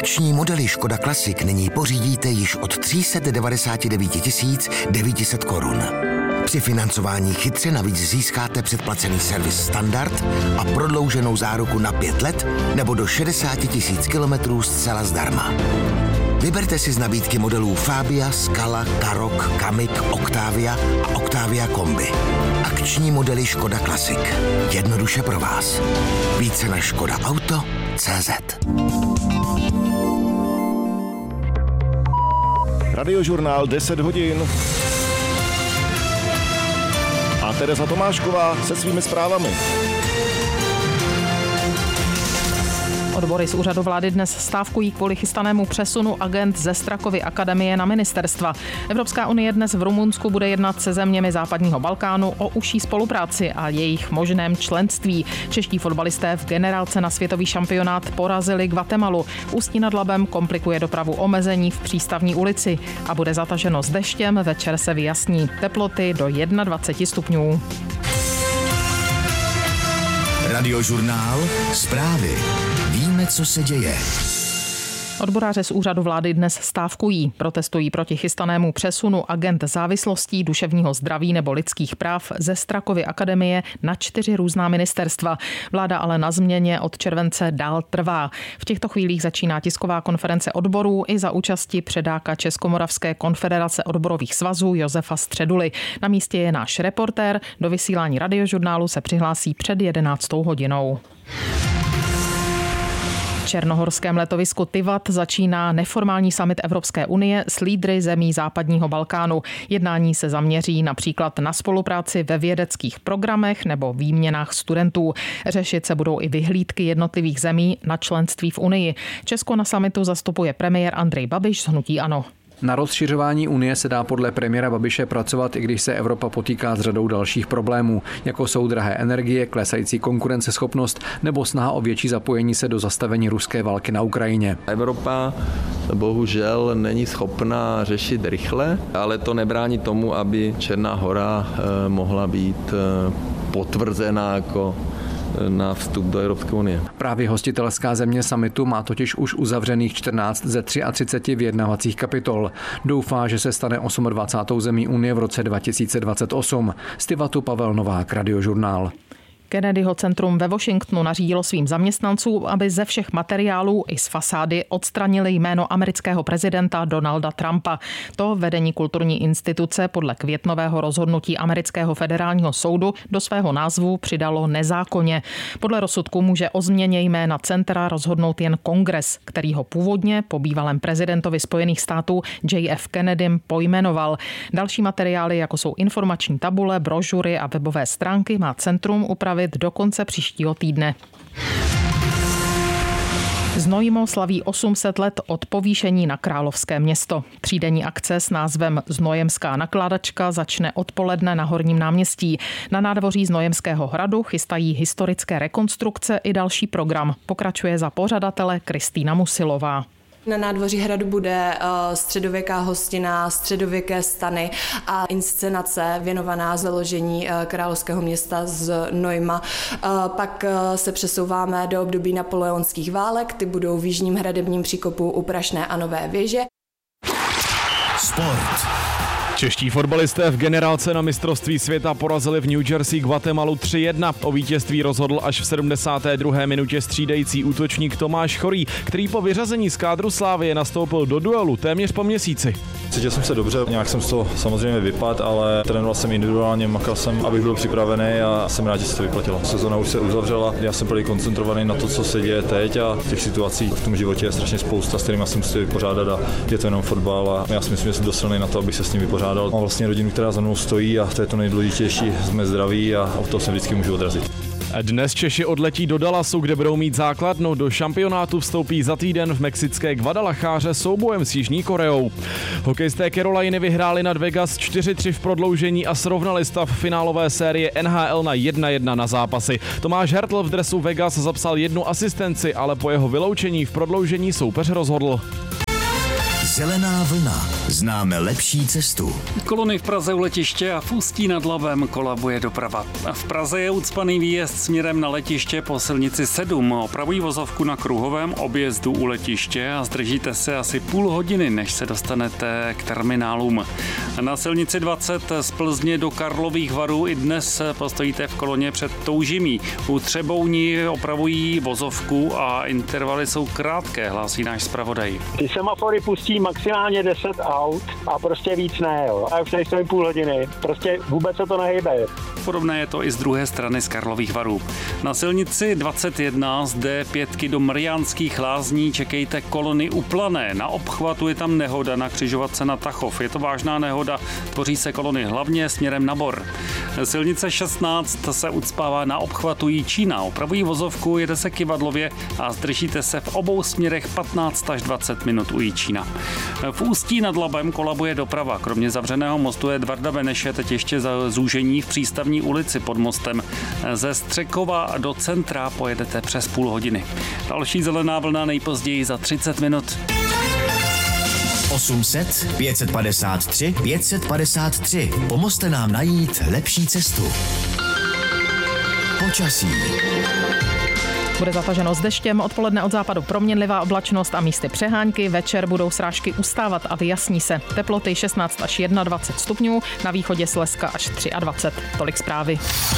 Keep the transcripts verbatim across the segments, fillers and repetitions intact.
Akční modely Škoda Classic nyní pořídíte již od tři sta devadesát devět tisíc devět set korun. Při financování chytře navíc získáte předplacený servis standard a prodlouženou záruku na pět let nebo do šedesát tisíc kilometrů zcela zdarma. Vyberte si z nabídky modelů Fabia, Scala, Karoq, Kamiq, Octavia a Octavia Kombi. Akční modely Škoda Classic. Jednoduše pro vás. Více na škoda auto tečka cé zet. Radiožurnál deset hodin. A Tereza Tomášková se svými zprávami. Odbory z úřadu vlády dnes stávkují kvůli chystanému přesunu agent ze Strakovy akademie na ministerstva. Evropská unie dnes v Rumunsku bude jednat se zeměmi západního Balkánu o užší spolupráci a jejich možném členství. Čeští fotbalisté v generálce na světový šampionát porazili Guatemalu. Ústí nad Labem komplikuje dopravu omezení v Přístavní ulici a bude zataženo s deštěm, večer se vyjasní. Teploty do dvacet jedna stupňů. Radiožurnál, zprávy. Víme, co se děje. Odboráři z úřadu vlády dnes stávkují. Protestují proti chystanému přesunu agent závislostí, duševního zdraví nebo lidských práv ze Strakovy akademie na čtyři různá ministerstva. Vláda ale na změně od července dál trvá. V těchto chvílích začíná tisková konference odborů i za účasti předáka Českomoravské konfederace odborových svazů Josefa Středuly. Na místě je náš reportér. Do vysílání radiožurnálu se přihlásí před jedenáctou hodinou. V černohorském letovisku Tivat začíná neformální summit Evropské unie s lídry zemí západního Balkánu. Jednání se zaměří například na spolupráci ve vědeckých programech nebo výměnách studentů. Řešit se budou i vyhlídky jednotlivých zemí na členství v Unii. Česko na summitu zastupuje premiér Andrej Babiš z hnutí ANO. Na rozšiřování Unie se dá podle premiéra Babiše pracovat, i když se Evropa potýká s řadou dalších problémů, jako jsou drahé energie, klesající konkurenceschopnost nebo snaha o větší zapojení se do zastavení ruské války na Ukrajině. Evropa bohužel není schopná řešit rychle, ale to nebrání tomu, aby Černá Hora mohla být potvrzena jako na vstup do Evropské unie. Právě hostitelská země summitu má totiž už uzavřených čtrnáct ze třiceti tří vyjednavacích kapitol. Doufá, že se stane dvacátou osmou zemí Unie v roce dva tisíce dvacet osm. Z Tivatu Pavel Novák, Radiožurnál. Kennedyho centrum ve Washingtonu nařídilo svým zaměstnancům, aby ze všech materiálů i z fasády odstranili jméno amerického prezidenta Donalda Trumpa. To vedení kulturní instituce podle květnového rozhodnutí amerického federálního soudu do svého názvu přidalo nezákonně. Podle rozsudku může o změně jména centra rozhodnout jen kongres, který ho původně po bývalém prezidentovi Spojených států J F Kennedym pojmenoval. Další materiály, jako jsou informační tabule, brožury a webové stránky, má centrum upravit do konce příštího týdne. Znojmo slaví osm set let od povýšení na královské město. Třídenní akce s názvem Znojemská nakládačka začne odpoledne na Horním náměstí. Na nádvoří Znojemského hradu chystají historické rekonstrukce i další program. Pokračuje za pořadatele Kristýna Musilová. Na nádvoří hradu bude uh, středověká hostina, středověké stany a inscenace věnovaná založení uh, královského města z Znojma. Uh, pak uh, se přesouváme do období napoleonských válek, ty budou v jižním hradebním příkopu u Prašné a Nové věže. Sport. Čeští fotbalisté v generálce na mistrovství světa porazili v New Jersey Guatemalu tři jedna. O vítězství rozhodl až v sedmdesáté druhé minutě střídající útočník Tomáš Chorý, který po vyřazení z kádru Slavie nastoupil do duelu téměř po měsíci. Cítil jsem se dobře, nějak jsem z toho samozřejmě vypadl, ale trénoval jsem individuálně, makal jsem, abych byl připravený a jsem rád, že se to vyplatilo. Sezona už se uzavřela, já jsem byl koncentrovaný na to, co se děje teď a těch situací v tom životě je strašně spousta, s kterými jsem musel vypořádat a je to jenom fotbal a já si myslím, že jsem dost silný na to, abych se s ním vypořádal. Mám vlastně rodinu, která za mnou stojí a to je to nejdůležitější, jsme zdraví a o to se vždycky můžu odrazit. Dnes Češi odletí do Dallasu, kde budou mít základnu. Do šampionátu vstoupí za týden v mexické Guadalajáře soubojem s Jižní Koreou. Hokejisté Caroliny vyhráli nad Vegas čtyři tři v prodloužení a srovnali stav finálové série N H L na jedna jedna na zápasy. Tomáš Hertl v dresu Vegas zapsal jednu asistenci, ale po jeho vyloučení v prodloužení soupeř rozhodl. Zelená vlna. Známe lepší cestu. Kolony v Praze u letiště a v Ústí nad Labem kolabuje doprava. V Praze je ucpaný výjezd směrem na letiště po silnici sedm. Opravují vozovku na kruhovém objezdu u letiště a zdržíte se asi půl hodiny, než se dostanete k terminálům. Na silnici dvacet z Plzně do Karlových Varů i dnes postojíte v koloně před Toužimí. U Třebouni opravují vozovku a intervaly jsou krátké, hlásí náš zpravodaj. Ty semafory pustí maximálně deset aut a prostě víc ne, jo. A už nejsou půl hodiny, prostě vůbec se to nehejbe. Podobné je to i z druhé strany z Karlových Varů. Na silnici dvacet jedna z D pět do Mariánských Lázní čekejte kolony u Plané. Na obchvatu je tam nehoda na křižovatce na Tachov. Je to vážná nehoda, tvoří se kolony hlavně směrem na Bor. Silnice šestnáct se ucpává na obchvatu Jičína. Opravují vozovku, jede se Kyvadlově a zdržíte se v obou směrech patnáct až dvacet minut u Jičína. V Ústí nad Labem kolabuje doprava. Kromě zavřeného mostu Edvarda Beneše teď ještě za zúžení v Přístavní ulici pod mostem. Ze Střekova do centra pojedete přes půl hodiny. Další zelená vlna nejpozději za třicet minut. osm set pět set padesát tři pět set padesát tři. Pomozte nám najít lepší cestu. Počasí. Bude zataženo s deštěm, odpoledne od západu proměnlivá oblačnost a místy přehánky, večer budou srážky ustávat a vyjasní se. Teploty šestnáct až dvacet jedna stupňů, na východě Slezska až dvacet tři. Tolik zprávy.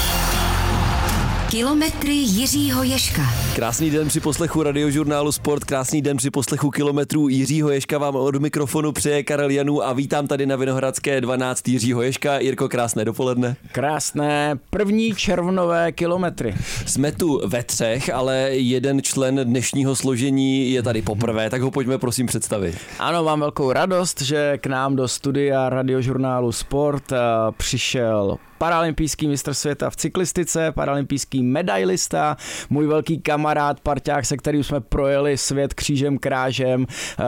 Kilometry Jiřího Ježka. Krásný den při poslechu Radiožurnálu Sport, krásný den při poslechu kilometrů Jiřího Ježka vám od mikrofonu přeje Karel Janů a vítám tady na Vinohradské dvanáct Jiřího Ježka. Jirko, krásné dopoledne. Krásné první červnové kilometry. Jsme tu ve třech, ale jeden člen dnešního složení je tady poprvé, tak ho pojďme prosím představit. Ano, mám velkou radost, že k nám do studia Radiožurnálu Sport přišel paralympijský mistr světa v cyklistice, paralympijský medailista, můj velký kamarád, parťák, se kterým jsme projeli svět křížem krážem,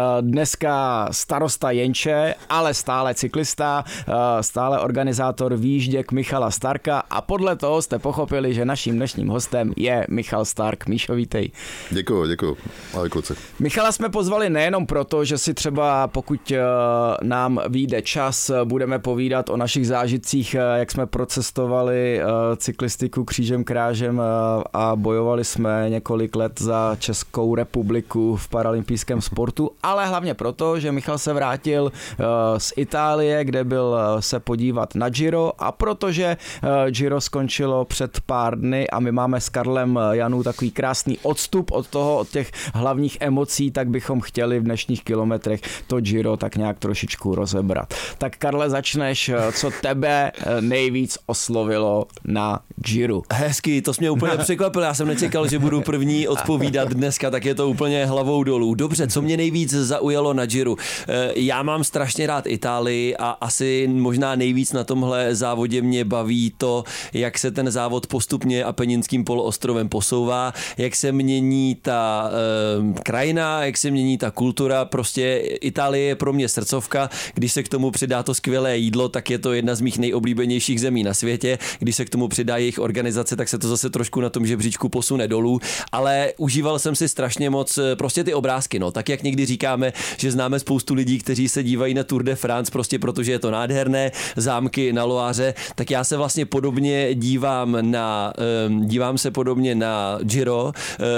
dneska starosta Jenče, ale stále cyklista, stále organizátor výjížděk Michala Starka a podle toho jste pochopili, že naším dnešním hostem je Michal Stark. Míšo, vítej. Děkuju, děkuju. Ahoj kluci. Michala jsme pozvali nejenom proto, že si třeba pokud nám vyjde čas, budeme povídat o našich zážitcích, jak jsme procestovali cyklistiku křížem krážem a bojovali jsme několik let za Českou republiku v paralympijském sportu, ale hlavně proto, že Michal se vrátil z Itálie, kde byl se podívat na Giro a protože Giro skončilo před pár dny a my máme s Karlem Janů takový krásný odstup od toho, od těch hlavních emocí, tak bychom chtěli v dnešních kilometrech to Giro tak nějak trošičku rozebrat. Tak Karle, začneš, co tebe nejvíc oslovilo na Giro? Hezky, to jsi mě úplně překvapil, já jsem nečekal, že budu první odpovídat dneska, tak je to úplně hlavou dolů. Dobře, co mě nejvíc zaujalo na Giro? Já mám strašně rád Itálii a asi možná nejvíc na tomhle závodě mě baví to, jak se ten závod postupně Apeninským poloostrovem posouvá, jak se mění ta e, krajina, jak se mění ta kultura, prostě Itálie je pro mě srdcovka, když se k tomu přidá to skvělé jídlo, tak je to jedna z mých nejoblíbenějších zemí na světě, když se k tomu přidá jejich organizace, tak se to zase trošku na tom žebříčku posune dolů, ale užíval jsem si strašně moc prostě ty obrázky, no, tak jak někdy říkáme, že známe spoustu lidí, kteří se dívají na Tour de France prostě protože je to nádherné, zámky na Loáře, tak já se vlastně podobně dívám na, dívám se podobně na Giro.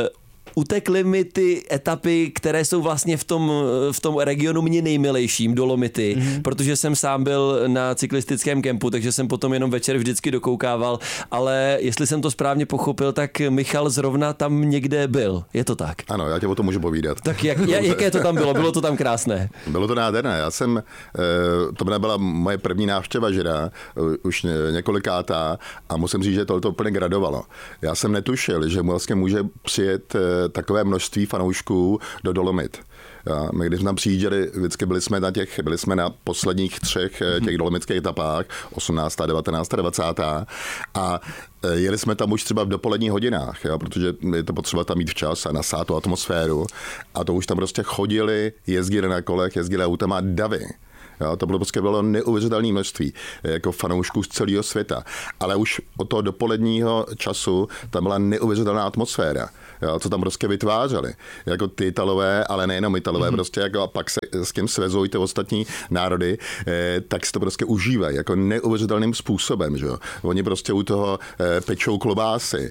Utekly mi ty etapy, které jsou vlastně v tom, v tom regionu mě nejmilejším, Dolomity, mm-hmm. protože jsem sám byl na cyklistickém kempu, takže jsem potom jenom večer vždycky dokoukával, ale jestli jsem to správně pochopil, tak Michal zrovna tam někde byl. Je to tak? Ano, já tě o tom můžu povídat. Tak jak, jaké to tam bylo? Bylo to tam krásné? Bylo to nádherné. Já jsem, to byla moje první návštěva Gira, už několikátá a musím říct, že to úplně gradovalo. Já jsem netušil, že vlastně může přijet takové množství fanoušků do Dolomit. Já, my když jsme tam přijížděli, vždycky byli jsme na těch, byli jsme na posledních třech těch dolomitských etapách, osmnáctá, devatenáctá, dvacátá a jeli jsme tam už třeba v dopoledních hodinách, jo, protože je to potřeba tam mít včas a nasát tu atmosféru a to už tam prostě chodili, jezdili na kolech, jezdili autama davy. Jo, to bylo prostě bylo neuvěřitelné množství jako fanoušků z celého světa. Ale už od toho dopoledního času tam byla neuvěřitelná atmosféra, jo, co tam prostě vytvářeli. Jako ty Italové, ale nejenom Italové, mm-hmm. prostě jako a pak se s kým svezují ty ostatní národy, tak si to prostě užívají jako neuvěřitelným způsobem. Že? Oni prostě u toho pečou klobásy,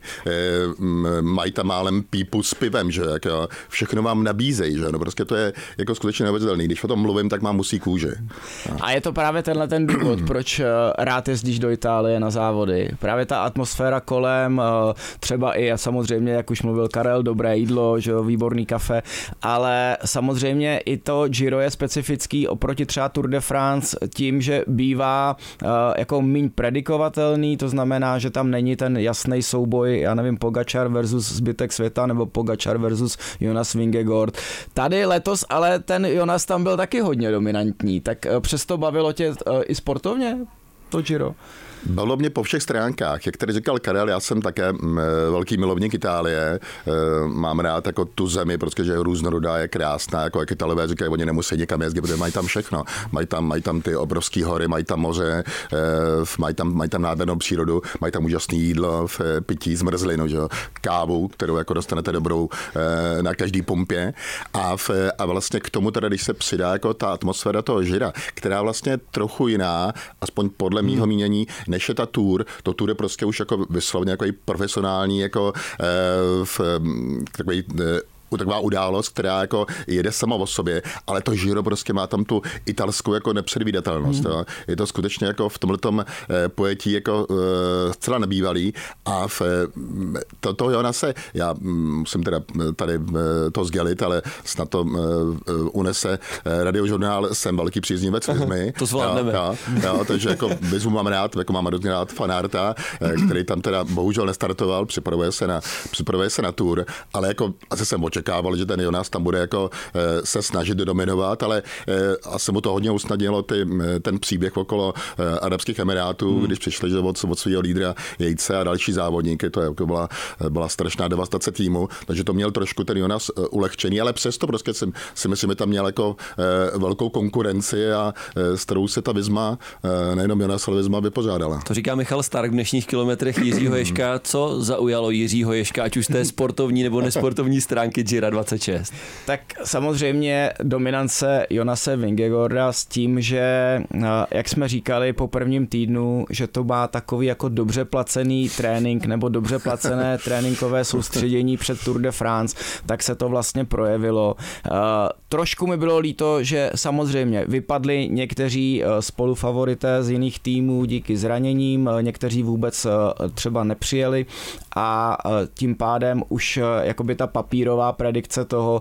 mají tam málem pípu s pivem, že? Jako všechno vám nabízejí. Že? No prostě to je jako skutečně neuvěřitelný. Když o tom mluvím, tak mám musí kůži. No. A je to právě tenhle ten důvod, proč rád jezdíš do Itálie na závody. Právě ta atmosféra kolem, třeba i samozřejmě, jak už mluvil Karel, dobré jídlo, že jo, výborný kafe, ale samozřejmě i to Giro je specifický oproti třeba Tour de France tím, že bývá uh, jako míň predikovatelný, to znamená, že tam není ten jasný souboj, já nevím, Pogačar versus zbytek světa, nebo Pogačar versus Jonas Vingegaard. Tady letos ale ten Jonas tam byl taky hodně dominantní, tak uh, přesto bavilo tě uh, i sportovně to Giro? Bavilo mě po všech stránkách. Jak tady říkal Karel, já jsem také velký milovník Itálie. Mám rád jako tu zemi, protože je různorodá, je krásná, jako jak Italové říkají, oni nemusí někam jezdit, protože mají tam všechno. Mají tam, mají tam ty obrovské hory, mají tam moře, mají tam, mají tam nádhernou přírodu, mají tam úžasné jídlo, pití, zmrzlinu, že? Kávu, kterou jako dostanete dobrou na každý pumpě. A, v, a vlastně k tomu teda, když se přidá jako ta atmosféra toho Gira, která vlastně je trochu jiná, aspoň podle mýho hmm. mínění, než je ta tour, to tour je prostě už jako vyslovně jako profesionální, jako eh, v, takový eh, taková událost, která jako jede sama o sobě, ale to Giro prostě má tam tu italskou jako nepředvídatelnost. Mm. Je to skutečně jako v tomhletom pojetí jako zcela nebývalý a v to, toho Jonase, já musím teda tady to sdělit, ale snad to unese Radiožurnál, jsem velký příznivec Vizmy. To zvládneme. Já, já, já, takže jako Vizmu mám rád, jako mám hrozně rád fanárta, který tam teda bohužel nestartoval, připravuje se na, připravuje se na tour, ale jako asi jsem očekával, že ten Jonas tam bude jako se snažit dominovat, ale asi mu to hodně usnadnilo ty, ten příběh okolo Arabských Emirátů, hmm. když přišli že od, od svého lídra Jejce a další závodníky, to jako byla, byla strašná devastace týmu, takže to měl trošku ten Jonas ulehčený, ale přesto prostě si, si myslím, že tam měl jako velkou konkurenci a s kterou se ta Vizma, nejenom Jonas, ale Vizma vypořádala. To říká Michal Stark v dnešních kilometrech Jiřího Ježka. Co zaujalo Jiřího Ježka, ať už z té sportovní nebo nesportovní stránky Gira dvacet šest? Tak samozřejmě dominance Jonase Vingegaarda s tím, že jak jsme říkali po prvním týdnu, že to má takový jako dobře placený trénink nebo dobře placené tréninkové soustředění před Tour de France, tak se to vlastně projevilo. Trošku mi bylo líto, že samozřejmě vypadli někteří spolufavorité z jiných týmů díky zraněním, někteří vůbec třeba nepřijeli a tím pádem už jakoby ta papírová predikce toho,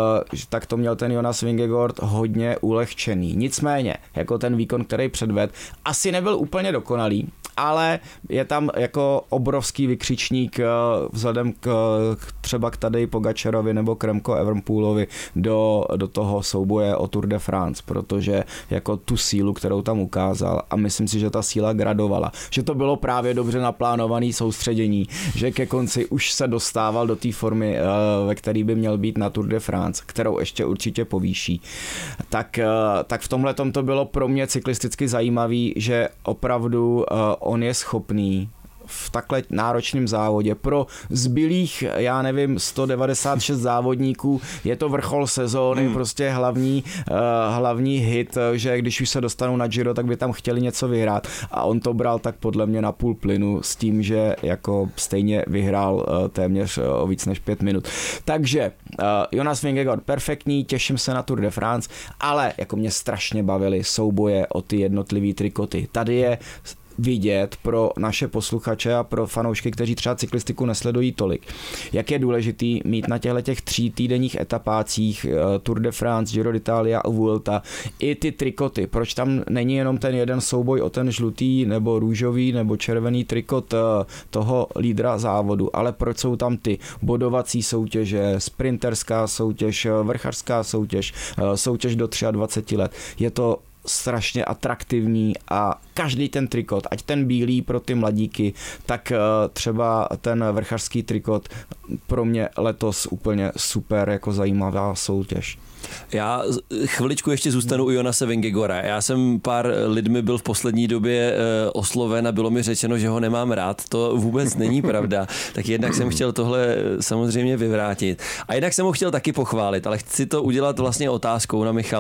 tak to měl ten Jonas Vingegaard hodně ulehčený. Nicméně, jako ten výkon, který předvedl, asi nebyl úplně dokonalý, ale je tam jako obrovský vykřičník vzhledem k, třeba k tady Pogačarovi nebo k Remco Evenepoelovi do, do toho souboje o Tour de France, protože jako tu sílu, kterou tam ukázal, a myslím si, že ta síla gradovala, že to bylo právě dobře naplánované soustředění, že ke konci už se dostával do té formy, ve které by měl být na Tour de France, kterou ještě určitě povýší. Tak, tak v tomhle tom to bylo pro mě cyklisticky zajímavý, že opravdu on je schopný v takhle náročném závodě. Pro zbylých, já nevím, sto devadesát šest závodníků je to vrchol sezóny, hmm. prostě hlavní, uh, hlavní hit, že když už se dostanou na Giro, tak by tam chtěli něco vyhrát. A on to bral tak podle mě na půl plynu s tím, že jako stejně vyhrál uh, téměř uh, o víc než pět minut. Takže uh, Jonas Vingegaard perfektní, těším se na Tour de France, ale jako mě strašně bavily souboje o ty jednotlivý trikoty. Tady je vidět pro naše posluchače a pro fanoušky, kteří třeba cyklistiku nesledují tolik, jak je důležitý mít na těchto těch tří týdenních etapácích Tour de France, Giro d'Italia a Vuelta i ty trikoty. Proč tam není jenom ten jeden souboj o ten žlutý nebo růžový nebo červený trikot toho lídra závodu, ale proč jsou tam ty bodovací soutěže, sprinterská soutěž, vrchařská soutěž, soutěž do dvacet tři let. Je to strašně atraktivní a každý ten trikot, ať ten bílý pro ty mladíky, tak třeba ten vrchařský trikot pro mě letos úplně super jako zajímavá soutěž. Já chviličku ještě zůstanu u Jonase Vingegaarda. Já jsem pár lidmi byl v poslední době osloven a bylo mi řečeno, že ho nemám rád. To vůbec není pravda. Tak jednak jsem chtěl tohle samozřejmě vyvrátit. A jednak jsem ho chtěl taky pochválit, ale chci to udělat vlastně otázkou na Michala.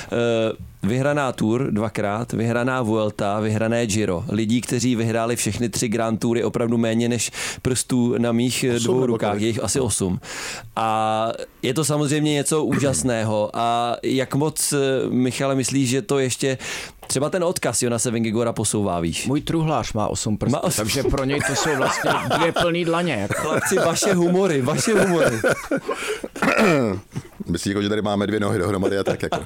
Vyhraná Tour dvakrát, vyhraná Vuelta, vyhrané Giro. Lidí, kteří vyhráli všechny tři Grand Toury, opravdu méně než prstů na mých dvou rukách, je jich asi osm. A je to samozřejmě něco úžasného. A jak moc, Michale, myslíš, že to ještě třeba ten odkaz Jonase Vingigora posouvá, víš? Můj truhlář má osm prstů, má osm. Takže pro něj to jsou vlastně dvě plný dlaně. Jako. Chlapci, vaše humory, vaše humory. Myslíš, že tady máme dvě nohy dohromady a tak jako.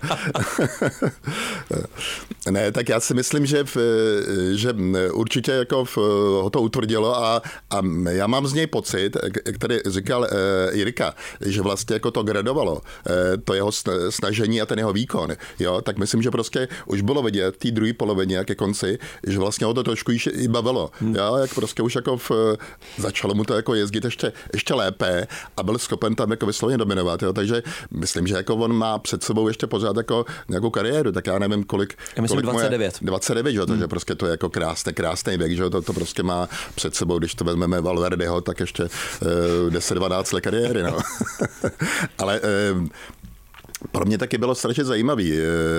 Ne, tak já si myslím, že, v, že určitě jako v, ho to utvrdilo a, a já mám z něj pocit, jak tady říkal eh, Jirka, že vlastně jako to gradovalo, eh, to jeho snažení a ten jeho výkon, jo, tak myslím, že prostě už bylo vidět v té druhé polovině, jak ke konci, že vlastně ho to trošku i bavilo, hmm. jo, jak prostě už jako v, začalo mu to jako jezdit ještě, ještě lépe a byl schopen tam jako vyslovně dominovat, jo, takže myslím, že jako on má před sebou ještě pořád jako nějakou kariéru, tak já nevím, kolik... Já myslím kolik dvacet devět. Moje, dvacet devět, že? Hmm. Takže prostě to je jako krásný, krásný věk, že? To, to prostě má před sebou, když to vezmeme Valverdeho, tak ještě uh, deset dvanáct let kariéry, no. Ale... Uh, pro mě taky bylo strašně zajímavý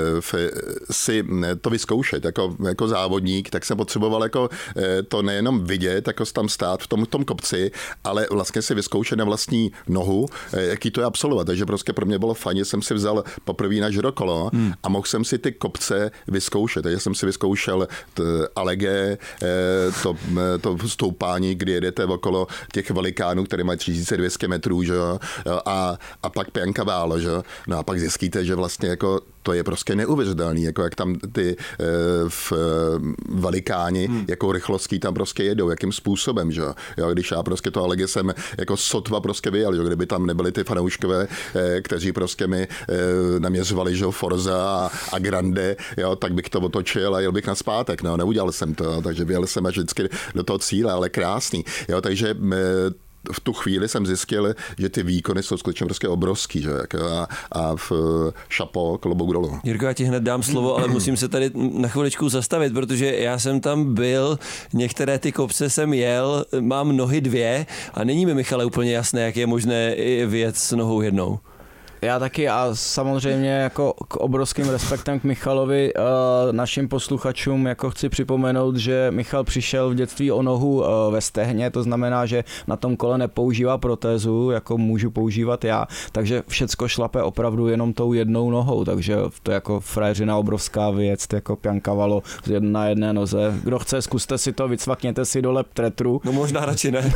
si to vyzkoušet jako, jako závodník, tak jsem potřeboval jako to nejenom vidět, jako tam stát v tom, v tom kopci, ale vlastně si vyzkoušet na vlastní nohu, jaký to je absolvovat. Takže prostě pro mě bylo fajn, že jsem si vzal poprvé na žirokolo hmm. a mohl jsem si ty kopce vyzkoušet. Takže jsem si vyzkoušel Alege, to, to stoupání, kdy jedete okolo těch velikánů, které mají tři tisíce dvě stě metrů, že? A, a pak Piancavallo, že? No a pak zjistíte, že vlastně jako to je prostě neuvěřitelný, jako jak tam ty e, v velikáni, hmm. jako rychlostí tam prostě jedou, jakým způsobem, že jo, když já prostě to Alege jsem jako sotva prostě vyjel, že kdyby tam nebyli ty fanouškové, e, kteří prostě mi e, naměřovali, že Forza a, a Grande, jo, tak bych to otočil a jel bych nazpátek, no, neudělal jsem to, takže vyjel jsem až vždycky do toho cíle, ale krásný, jo, takže e, v tu chvíli jsem zjistil, že ty výkony jsou skutečně prostě obrovský, že? A, a v šapo, klobouk dolů. Jirko, já ti hned dám slovo, ale musím se tady na chviličku zastavit, protože já jsem tam byl, některé ty kopce jsem jel, mám nohy dvě a není mi, Michale, úplně jasné, jak je možné vyjet s nohou jednou. Já taky a samozřejmě jako k obrovským respektem k Michalovi, našim posluchačům jako chci připomenout, že Michal přišel v dětství o nohu ve stehně, to znamená, že na tom kole nepoužívá protézu, jako můžu používat já, takže všecko šlape opravdu jenom tou jednou nohou, takže to je jako frajeřina obrovská věc, jako Piancavallo na jedné noze. Kdo chce, zkuste si to, vycvakněte si dole tretru. No možná radši ne.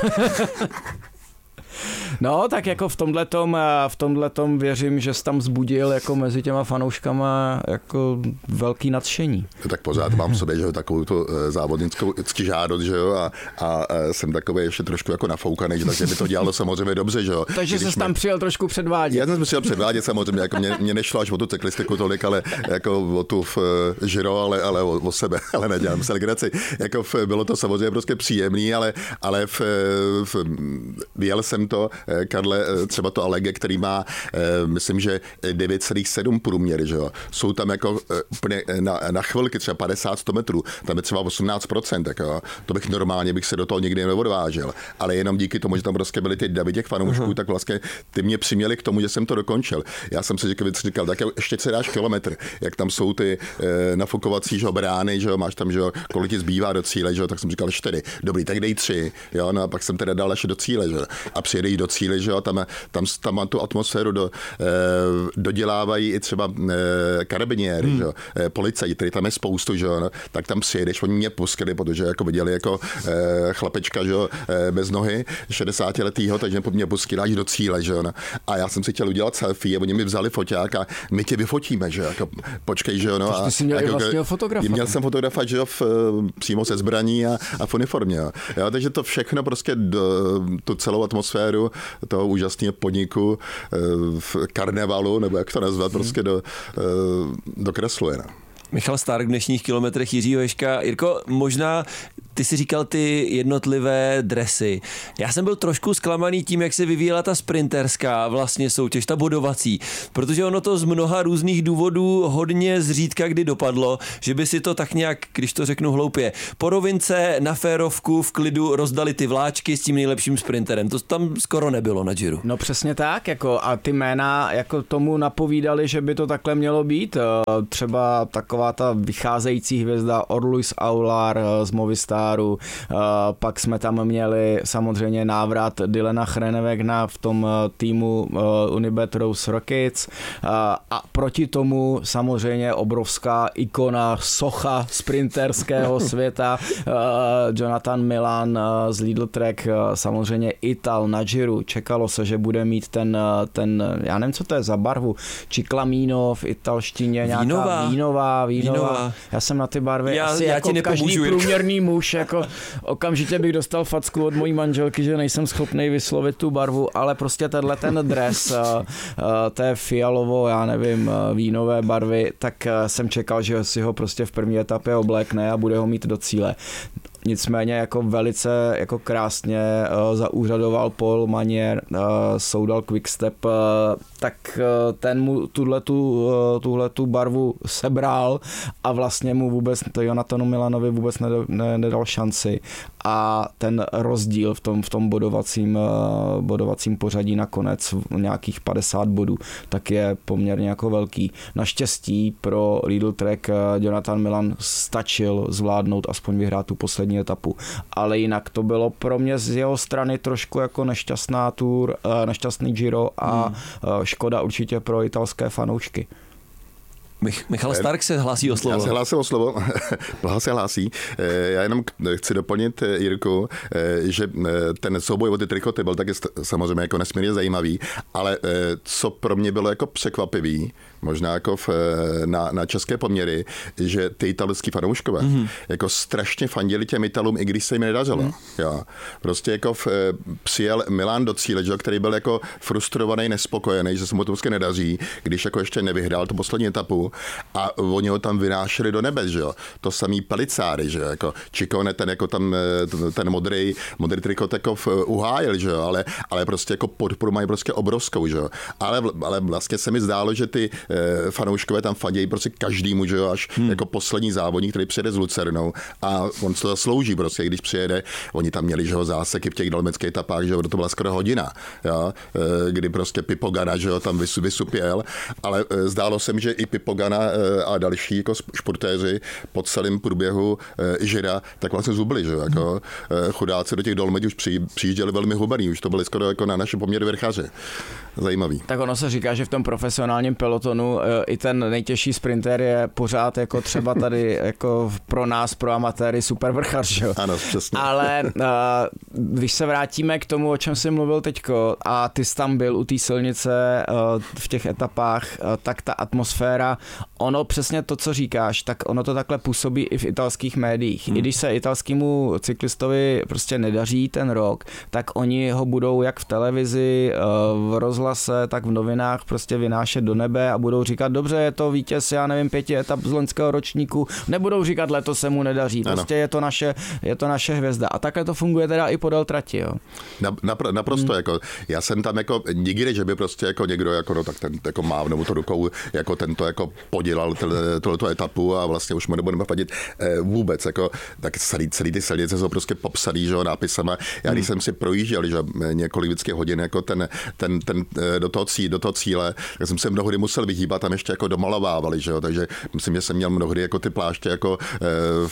No, tak jako v tomhletom, v tomhletom věřím, že jsi tam vzbudil jako mezi těma fanouškama jako velký nadšení. Tak pořád mám v sobě, že jo, takovou tu závodnickou ctižádost, že jo, a, a jsem takový ještě trošku jako nafoukaný, že takže by to dělalo samozřejmě dobře, že jo. Takže jsi tam přijel trošku předvádět. Já jsem přijel předvádět samozřejmě, jako mě, mě nešlo až o tu cyklistiku tolik, ale jako o tu v Giro, ale, ale o, o sebe, ale nedělám se legraci. Jako v, bylo to samozřejmě prostě příjemný, ale, ale v, v, vyjel jsem to, Karle, třeba to Alege, který má, myslím, že devět celá sedm průměry, že jo. Jsou tam jako úplně na, na chvilky třeba padesát sto metrů, tam je třeba osmnáct procent, jako, to bych normálně bych se do toho nikdy neodvážil, ale jenom díky tomu, že tam prostě byly ty davy těch fanoušků, uh-huh. tak vlastně ty mě přiměli k tomu, že jsem to dokončil. Já jsem si říkal, říkal tak ještě si dáš kilometr, jak tam jsou ty e, nafukovací, že jo, brány, že jo, máš tam, že jo, kolik ti zbývá do cíle, že jo, tak jsem říkal čtyři, dobrý, tak dej tři, jo, no a pak jsem teda dal ještě do cíle, že jo, a přijedeš do cíle, že jo, tam, tam, tam má tu atmosféru, do, e, dodělávají i třeba e, karabiniéry, hmm. že jo, e, policajti, který tam je spoustu, že jo, no, tak tam přijedeš, oni mě pustili, protože jako viděli jako e, chlapečka, že jo, e, bez nohy, šedesátiletýho, takže mě pustili až do cíle, že jo, no. A já jsem si chtěl udělat selfie a oni mi vzali foťák a my tě vyfotíme, že jo, jako, počkej, že jo, no. A, ty jsi měl jako, vlastního fotografa. Měl jsem fotografa, že jo, v, přímo se zbraní a, a v uniformě, jo. Jo, takže to všechno prostě do, tu celou atmosféru toho úžasného podniku v karnevalu, nebo jak to nazvat, prostě do, dokresluje. No. Michal Stark v dnešních kilometrech Jiřího Ježka. Jirko, možná ty si říkal ty jednotlivé dresy. Já jsem byl trošku zklamaný tím, jak se vyvíjela ta sprinterská vlastně soutěž, ta bodovací, protože ono to z mnoha různých důvodů hodně zřídka kdy dopadlo, že by si to tak nějak, když to řeknu hloupě, po rovince na férovku v klidu rozdali ty vláčky s tím nejlepším sprinterem. To tam skoro nebylo na Giro. No přesně tak, jako a ty jména jako tomu napovídali, že by to takhle mělo být. Třeba taková ta vycházející hvězda Orluis Aular z Movistaru, pak jsme tam měli samozřejmě návrat Dylana Groenewegna v tom týmu Unibet Rose Rockets a proti tomu samozřejmě obrovská ikona, socha sprinterského světa Jonathan Milan z Lidl Trek, samozřejmě Ital na Giro. Čekalo se, že bude mít ten, ten já nevím, co to je za barvu, Ciclamino v italštině, nějaká vínová, vínová, vínová. vínová. Já jsem na ty barvy já, asi já jako každý průměrný muž, jako okamžitě bych dostal facku od mojí manželky, že nejsem schopný vyslovit tu barvu, ale prostě tenhle ten dres té fialovo, já nevím, vínové barvy, tak jsem čekal, že si ho prostě v první etapě oblékne a bude ho mít do cíle. Nicméně jako velice jako krásně uh, zaúřadoval Paul Manier, uh, soudal Quickstep, uh, tak uh, ten mu tuhletu, uh, tuhletu barvu sebral a vlastně mu vůbec, to Jonathanu Milanovi vůbec nedal, ne, nedal šanci a ten rozdíl v tom, v tom bodovacím, uh, bodovacím pořadí nakonec nějakých padesát bodů, tak je poměrně jako velký. Naštěstí pro Lidl Trek uh, Jonathan Milan stačil zvládnout aspoň vyhrát tu poslední etapu, ale jinak to bylo pro mě z jeho strany trošku jako nešťastná tour, nešťastný Giro a hmm. škoda určitě pro italské fanoušky. Mich, Michal Stark se hlásí o slovo. Já se hlásím o slovo, Blaha se hlásí. Já jenom chci doplnit, Jirku, že ten souboj o ty trikoty byl taky samozřejmě jako nesmírně zajímavý, ale co pro mě bylo jako překvapivý, možná jako v, na, na české poměry, že ty italský fanouškové mm-hmm. jako strašně fandili těm Italům, i když se jim nedařilo. Mm. Jo. Prostě jako v, přijel Milan do cíle, že, který byl jako frustrovaný, nespokojený, že se mu to prostě nedaří, když jako ještě nevyhrál tu poslední etapu a oni ho tam vynášeli do nebes, že jo. To samý Pelicáry, že jo, jako Ciccone, ten jako tam ten modrý, modrý trikot jako uhájil, že jo, ale, ale prostě jako podporu mají prostě obrovskou, že jo. Ale, ale vlastně se mi zdálo, že ty fanouškové tam fadějí prostě každýmu, že jo, až hmm. jako poslední závodník, který přijede s Lucernou a on to zaslouží prostě, když přijede, oni tam měli, že jo, záseky v těch dalmeckých etapách, že jo, to byla skoro hodina, jo, kdy prostě Pipo Ganna, že jo, tam vysupěl, ale zdálo se mi, že i Pipo Ganna a další jako športéři po celém průběhu Gira tak vlastně zubli, že jo, jako chudáci do těch Dolomit už přijížděli velmi hubený, už to byly skoro jako na naše poměry vrchaři. Zajímavý. Tak ono se říká, že v tom profesionálním pelotonu i ten nejtěžší sprinter je pořád jako třeba tady jako pro nás, pro amatéry super vrchař, že jo? Ano, přesně. Ale když se vrátíme k tomu, o čem jsi mluvil teďko a ty jsi tam byl u té silnice v těch etapách, tak ta atmosféra, ono přesně to, co říkáš, tak ono to takhle působí i v italských médiích. Hmm. I když se italskému cyklistovi prostě nedaří ten rok, tak oni ho budou jak v televizi, v rozhlase, tak v novinách prostě vynášet do nebe a budou říkat, dobře, je to vítěz, já nevím, pěti etap z loňského ročníku, nebudou říkat, letos se mu nedaří, prostě je to naše, je to naše hvězda. A takhle to funguje teda i podél trati, jo. Napr- naprosto, hmm. jako, já jsem tam jako nikdy, že by prostě jako někdo jako, no, tak ten jako mávnul to rukou, jako tento jako podělal tohleto etapu a vlastně už mu nebudeme fadit eh, vůbec, jako, tak celý, celý ty silnice jsou prostě popsaný, že jo, nápisama. Já když hmm. jsem si projížděl, že několik vždycky hodin jako ten, ten, ten do toho, cí, do toho cíle, tak jsem se mnohdy musel vyhýbat, tam ještě jako domalovávali, že jo, takže myslím, že jsem měl mnohdy jako ty pláště jako e,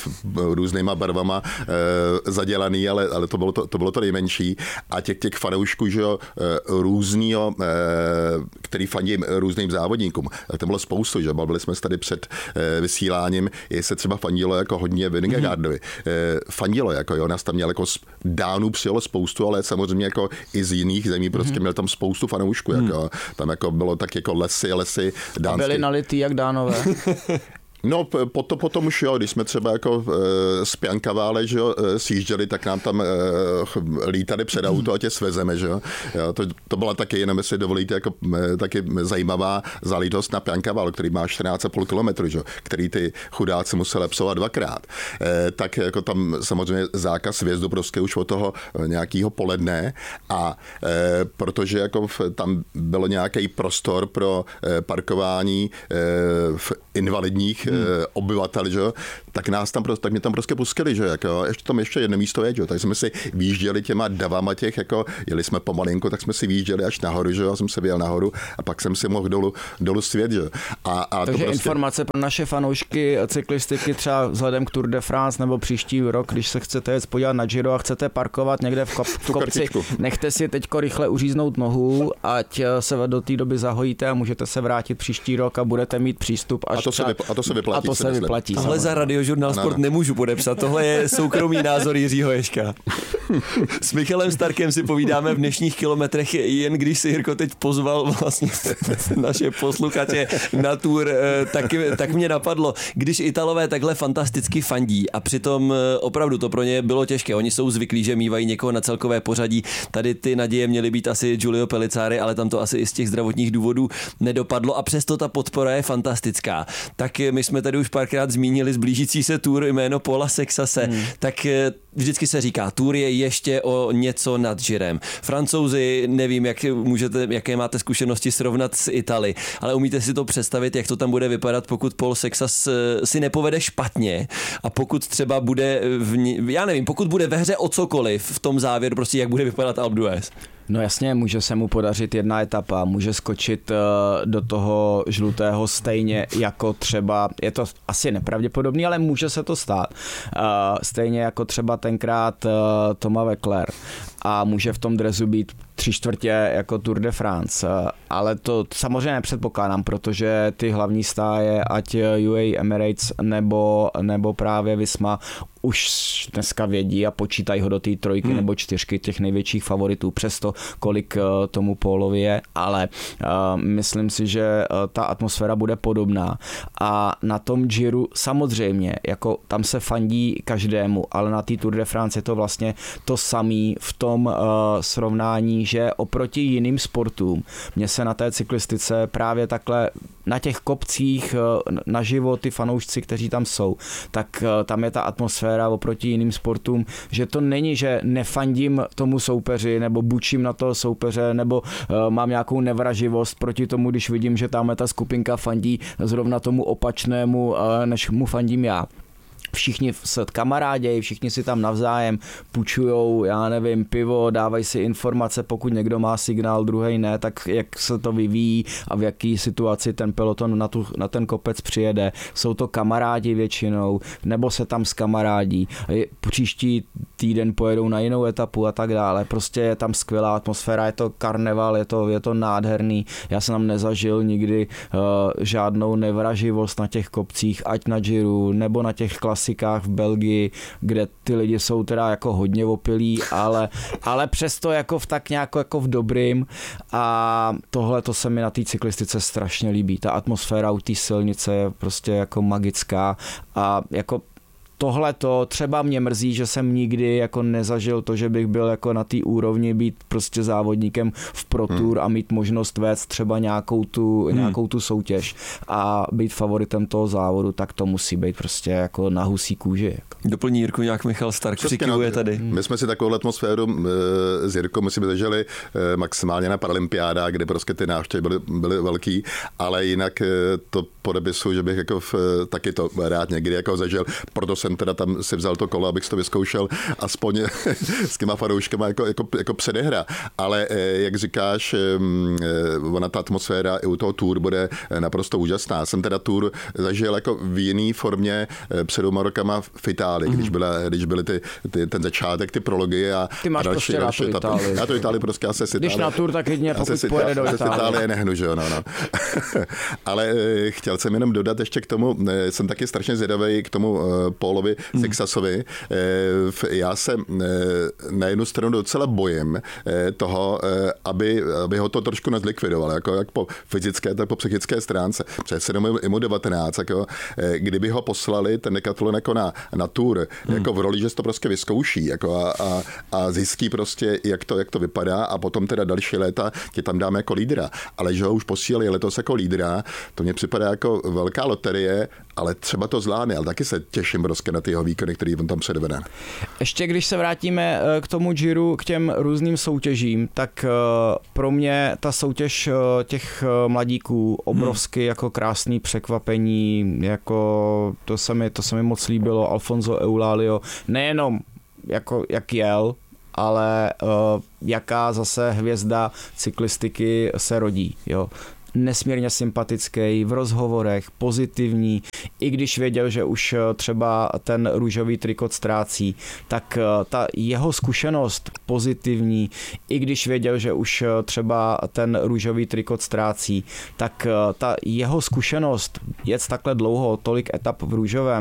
různýma barvama e, zadělaný, ale, ale to bylo to, to bylo to nejmenší a těch, těch fanoušků, že jo, e, různýho, e, který fandí různým závodníkům, tak to bylo spoustu, že bavili jsme se tady před e, vysíláním, jestli se třeba fandilo jako hodně Vingegaardovi. Mm-hmm. E, fandilo, jako jo, nás tam měl jako Dánů přijelo spoustu, ale samozřejmě jako i z jiných zemí prostě mm-hmm. měl tam spoustu fanoušků, mm. jako tam jako bylo tak jako lesy, lesy dánské. A byli nalitý jak Dánové. No, potom, potom už jo, když jsme třeba jako e, z Piancavále, že jo, e, sjížděli, tak nám tam e, lítali před auto a tě svezeme, že jo. jo to, to byla taky, jenom jestli dovolíte, jako e, taky zajímavá záležitost na Piancavál, který má čtrnáct celá pět kilometru, že jo, který ty chudáci museli psovat dvakrát. E, tak jako tam samozřejmě zákaz vjezdu prostě už od toho nějakého poledne a e, protože jako v, tam bylo nějaký prostor pro e, parkování e, v invalidních hmm. e, obyvatel, že jo, tak nás tam, tak mě tam prostě pustili, že jako, ještě tam ještě jedno místo je, že jo, tak jsme si výjížděli těma davama těch, jako, jeli jsme pomalinku, tak jsme si výjížděli až nahoru, že jo, já jsem se vyjel nahoru a pak jsem si mohl dolů, dolů svět, že jo. A, a takže to prostě... informace pro naše fanoušky cyklistiky třeba vzhledem k Tour de France nebo příští rok, když se chcete jet podívat na Giro a chcete parkovat někde v, kop, v kopci, nechte si teďko rychle uříznout nohu, ať se do té doby zahojíte a můžete se vrátit příští rok a budete mít přístup až a to se, vypl- a to se vyplatí. A to se vyplatí. Tohle za Radiožurnál Sport nemůžu podepsat, tohle je soukromý názor Jiřího Ježka. S Michalem Starkem si povídáme v dnešních kilometrech, jen když si Jirko teď pozval vlastně naše posluchače na Tour, tak, tak mě napadlo, když Italové takhle fantasticky fandí a přitom opravdu to pro ně bylo těžké, oni jsou zvyklí, že mívají někoho na celkové pořadí, tady ty naděje měly být asi Giulio Pellizzari, ale tam to asi i z těch zdravotních důvodů nedopadlo a přesto ta podpora je fantastická. Tak my jsme tady už párkrát zmínili zblížící se Tour jméno Paula Sexase, hmm. tak vždycky se říká, Tour je ještě o něco nad Girem. Francouzi, nevím, jak můžete, jaké máte zkušenosti srovnat s Itali, ale umíte si to představit, jak to tam bude vypadat, pokud Paul Sexas si nepovede špatně a pokud třeba bude, v, já nevím, pokud bude ve hře o cokoliv v tom závěru, prostě jak bude vypadat Alpe d'Huez. No jasně, může se mu podařit jedna etapa, může skočit do toho žlutého stejně jako třeba, je to asi nepravděpodobný, ale může se to stát. Stejně jako třeba tenkrát Thomas Voeckler a může v tom dresu být tři čtvrtě jako Tour de France, ale to samozřejmě nepředpokládám, protože ty hlavní stáje, ať U A E Emirates nebo, nebo právě Visma, už dneska vědí a počítají ho do té trojky hmm. nebo čtyřky těch největších favoritů, přesto kolik tomu Paulovi je, ale uh, myslím si, že uh, ta atmosféra bude podobná a na tom Giru samozřejmě, jako tam se fandí každému, ale na té Tour de France je to vlastně to samé v tom uh, srovnání, že oproti jiným sportům mě se na té cyklistice právě takhle na těch kopcích naživo ty fanoušci, kteří tam jsou, tak tam je ta atmosféra oproti jiným sportům, že to není, že nefandím tomu soupeři nebo bučím na toho soupeře nebo uh, mám nějakou nevraživost proti tomu, když vidím, že tam ta skupinka fandí zrovna tomu opačnému, uh, než mu fandím já. Všichni se kamarádějí, všichni si tam navzájem půjčujou, já nevím, pivo, dávají si informace, pokud někdo má signál, druhý ne, tak jak se to vyvíjí a v jaký situaci ten peloton na, tu, na ten kopec přijede. Jsou to kamarádi většinou, nebo se tam zkamarádí. Příští týden pojedou na jinou etapu a tak dále. Prostě je tam skvělá atmosféra, je to karneval, je to, je to nádherný. Já jsem tam nezažil nikdy uh, žádnou nevraživost na těch kopcích, ať na Giru, nebo na těch klasicích v Belgii, kde ty lidi jsou teda jako hodně opilí, ale, ale přesto jako v tak nějak jako v dobrým a tohle to se mi na té cyklistice strašně líbí. Ta atmosféra u té silnice je prostě jako magická a jako tohle to třeba mě mrzí, že jsem nikdy jako nezažil to, že bych byl jako na té úrovni být prostě závodníkem v Pro Tour hmm. a mít možnost vést třeba nějakou tu, hmm. nějakou tu soutěž a být favoritem toho závodu, tak to musí být prostě jako na husí kůži. Jako. Doplní Jirku nějak Michal Stark, přikivuje tady. My jsme si takovou atmosféru s Jirkou myslím zažili maximálně na Paralympiádách, kde prostě ty návštěvy byly, byly velký, ale jinak to podepisu, že bych jako v, taky to rád někdy jako zažil, proto jsem teda tam si vzal to kolo, abych to vyzkoušel aspoň s těma fanouškama jako, jako, jako předehra. Ale jak říkáš, ona ta atmosféra i u toho Tour bude naprosto úžasná. Jsem teda Tour zažil jako v jiný formě před dvěma rokama v Itálii, mm. když, byla, když byly ty, ty, ten začátek, ty prology a ty máš další, prostě další na tu Itálii. Já to Itálii prostě asi si Když na Tour, tak jedině pokud si, pojede do Itálie. Itálie. nehnu, že jo, no, no. Ale chtěl chtěl jsem jenom dodat ještě k tomu, jsem taky strašně zvědavý k tomu Paulovi hmm. Sixasovi. Já se na jednu stranu docela bojím toho, aby, aby ho to trošku nezlikvidoval, jako jak po fyzické, tak po psychické stránce. Přes jenom i mu devatenáct, jako, kdyby ho poslali ten Decathlon jako na, na tour, hmm. jako v roli, že se to prostě vyzkouší jako a, a, a zjistí prostě, jak to, jak to vypadá a potom teda další léta tě tam dáme jako lídra. Ale že ho už posílali letos jako lídra, to mně připadá jako velká loterie, ale třeba to zvládne, ale taky se těším prostě na ty jeho výkony, který on tam předvede. Ještě když se vrátíme k tomu Giro, k těm různým soutěžím, tak pro mě ta soutěž těch mladíků obrovsky hmm. jako krásný překvapení, jako to se mi, to se mi moc líbilo, Alfonso Eulalio, nejenom jako jak jel, ale uh, jaká zase hvězda cyklistiky se rodí, jo. Nesmírně sympatický, v rozhovorech, pozitivní, i když věděl, že už třeba ten růžový trikot ztrácí, tak ta jeho zkušenost pozitivní, i když věděl, že už třeba ten růžový trikot ztrácí, tak ta jeho zkušenost jet takhle dlouho, tolik etap v růžovém,